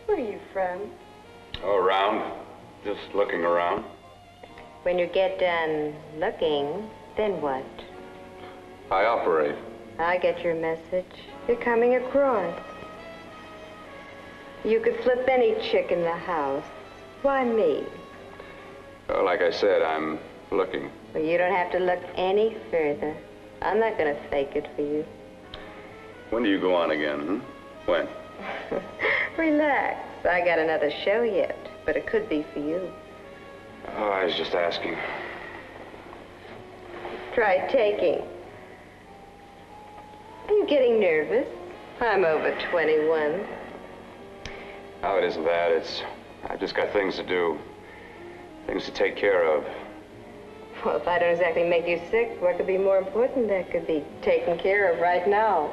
Where are you from? Oh, around. Just looking around. When you get done looking, then what? I operate. I get your message. You're coming across. You could flip any chick in the house. Why me? Oh, like I said, I'm looking. Well, you don't have to look any further. I'm not gonna fake it for you. When do you go on again, When? Relax. I got another show yet, but it could be for you. Oh, I was just asking. Try taking. Are you getting nervous? I'm over 21. Oh, it isn't that. I've just got things to do. Things to take care of. Well, if I don't exactly make you sick, what could be more important that could be taken care of right now?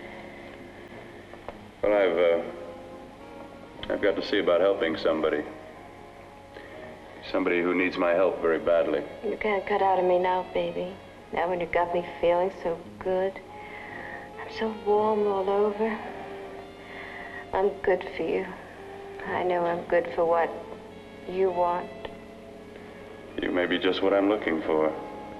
Well, I've got to see about helping somebody. Somebody who needs my help very badly. You can't cut out of me now, baby. Now when you got me feeling so good. I'm so warm all over. I'm good for you. I know I'm good for what you want. You may be just what I'm looking for.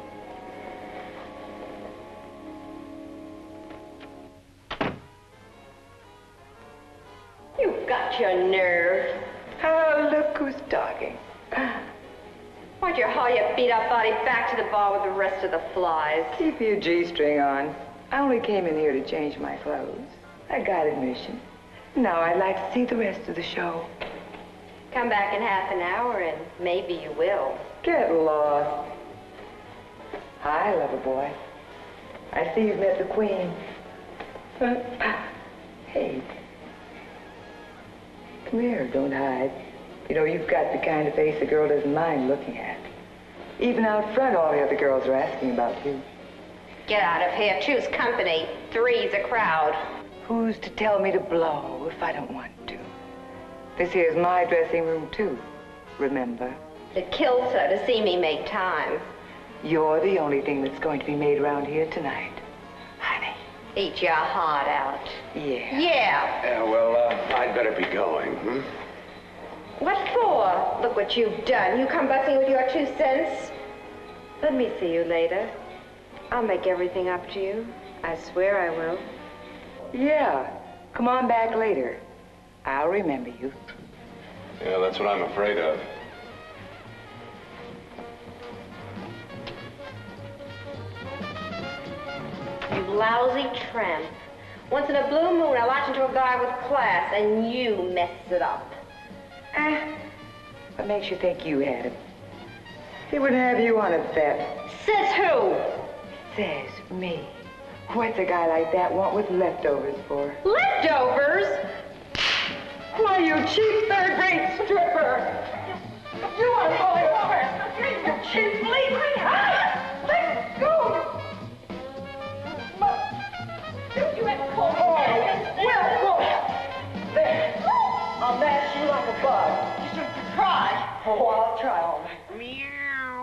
You've got your nerve. Oh, look who's talking. Why'd you haul your beat-up body back to the bar with the rest of the flies? Keep your G-string on. I only came in here to change my clothes. I got admission. Now I'd like to see the rest of the show. Come back in half an hour and maybe you will. Get lost. Hi, lover boy. I see you've met the queen. Hey. Come here, don't hide. You know, you've got the kind of face a girl doesn't mind looking at. Even out front, all the other girls are asking about you. Get out of here. Choose company. Three's a crowd. Who's to tell me to blow if I don't want to? This here's my dressing room, too. Remember? It kills her to see me make time. You're the only thing that's going to be made around here tonight. Honey. Eat your heart out. Yeah. Yeah. Yeah, well, I'd better be going, What for? Look what you've done. You come busting with your 2 cents. Let me see you later. I'll make everything up to you. I swear I will. Yeah. Come on back later. I'll remember you. Yeah, that's what I'm afraid of. You lousy tramp. Once in a blue moon, I latch into a guy with class, and you mess it up. What makes you think you had him? He wouldn't have you on a bet. Says who? Says me. What's a guy like that want with leftovers for? Leftovers? Why, you cheap third-rate stripper! You want to go over? You cheap bleeding?